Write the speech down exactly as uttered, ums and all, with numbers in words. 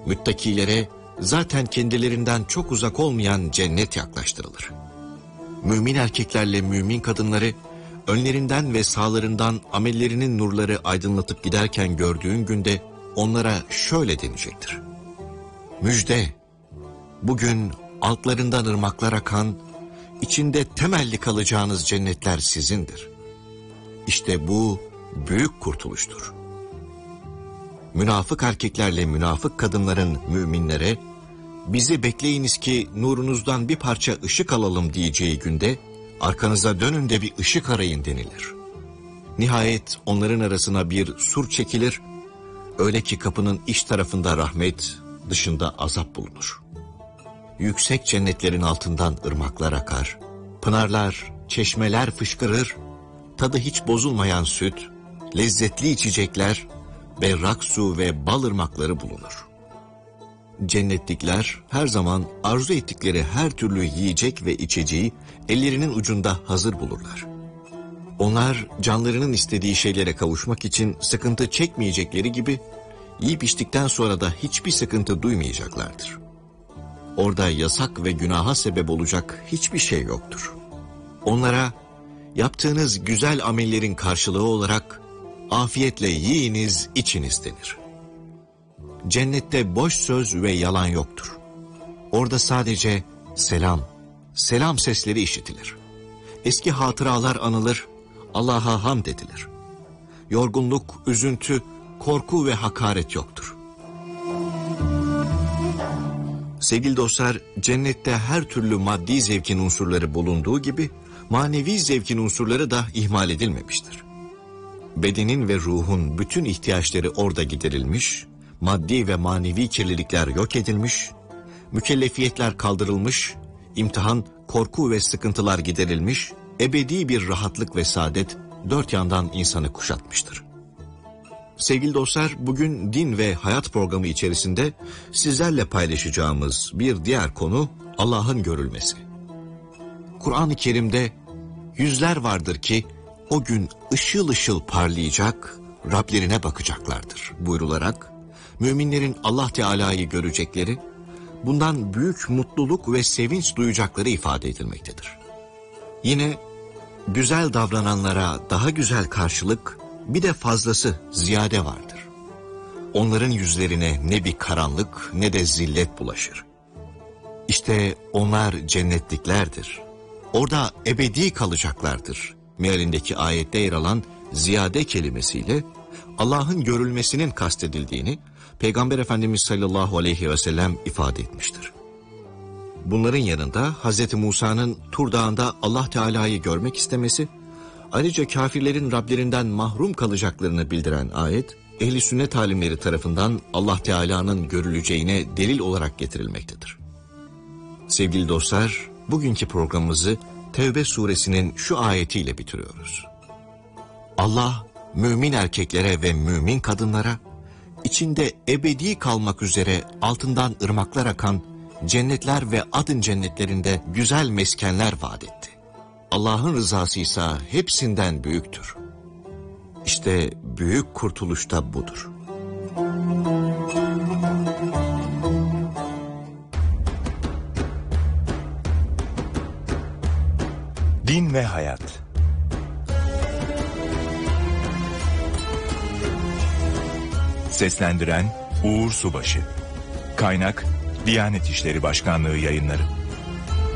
Müttakilere zaten kendilerinden çok uzak olmayan cennet yaklaştırılır. Mümin erkeklerle mümin kadınları önlerinden ve sağlarından amellerinin nurları aydınlatıp giderken gördüğün günde onlara şöyle denecektir: müjde, bugün altlarından ırmaklar akan, içinde temelli kalacağınız cennetler sizindir. İşte bu büyük kurtuluştur. Münafık erkeklerle münafık kadınların müminlere, bizi bekleyiniz ki nurunuzdan bir parça ışık alalım diyeceği günde, arkanıza dönün de bir ışık arayın denilir. Nihayet onların arasına bir sur çekilir, öyle ki kapının iç tarafında rahmet, dışında azap bulunur. Yüksek cennetlerin altından ırmaklar akar, pınarlar, çeşmeler fışkırır, tadı hiç bozulmayan süt, lezzetli içecekler, berrak su ve bal ırmakları bulunur. Cennetlikler her zaman arzu ettikleri her türlü yiyecek ve içeceği ellerinin ucunda hazır bulurlar. Onlar canlarının istediği şeylere kavuşmak için sıkıntı çekmeyecekleri gibi, yiyip içtikten sonra da hiçbir sıkıntı duymayacaklardır. Orada yasak ve günaha sebep olacak hiçbir şey yoktur. Onlara yaptığınız güzel amellerin karşılığı olarak afiyetle yiyiniz, içiniz denir. Cennette boş söz ve yalan yoktur. Orada sadece selam, selam sesleri işitilir. Eski hatıralar anılır, Allah'a hamd edilir. Yorgunluk, üzüntü, korku ve hakaret yoktur. Sevgili dostlar, cennette her türlü maddi zevkin unsurları bulunduğu gibi, manevi zevkin unsurları da ihmal edilmemiştir. Bedenin ve ruhun bütün ihtiyaçları orada giderilmiş, maddi ve manevi kirlilikler yok edilmiş, mükellefiyetler kaldırılmış, imtihan, korku ve sıkıntılar giderilmiş, ebedi bir rahatlık ve saadet dört yandan insanı kuşatmıştır. Sevgili dostlar, bugün din ve hayat programı içerisinde sizlerle paylaşacağımız bir diğer konu Allah'ın görülmesi. Kur'an-ı Kerim'de yüzler vardır ki o gün ışıl ışıl parlayacak, Rablerine bakacaklardır buyrularak, müminlerin Allah Teala'yı görecekleri, bundan büyük mutluluk ve sevinç duyacakları ifade edilmektedir. Yine güzel davrananlara daha güzel karşılık, bir de fazlası, ziyade vardır. Onların yüzlerine ne bir karanlık ne de zillet bulaşır. İşte onlar cennetliklerdir. Orada ebedi kalacaklardır. Mealindeki ayette yer alan ziyade kelimesiyle Allah'ın görülmesinin kastedildiğini Peygamber Efendimiz sallallahu aleyhi ve sellem ifade etmiştir. Bunların yanında Hazreti Musa'nın Tur Dağı'nda Allah Teala'yı görmek istemesi, ayrıca kafirlerin Rablerinden mahrum kalacaklarını bildiren ayet, ehli sünnet alimleri tarafından Allah Teala'nın görüleceğine delil olarak getirilmektedir. Sevgili dostlar, bugünkü programımızı Tevbe suresinin şu ayetiyle bitiriyoruz. Allah, mümin erkeklere ve mümin kadınlara, içinde ebedi kalmak üzere altından ırmaklar akan cennetler ve adın cennetlerinde güzel meskenler vaat etti. Allah'ın rızası ise hepsinden büyüktür. İşte büyük kurtuluş da budur. Din ve Hayat. Seslendiren Uğur Subaşı. Kaynak Diyanet İşleri Başkanlığı Yayınları.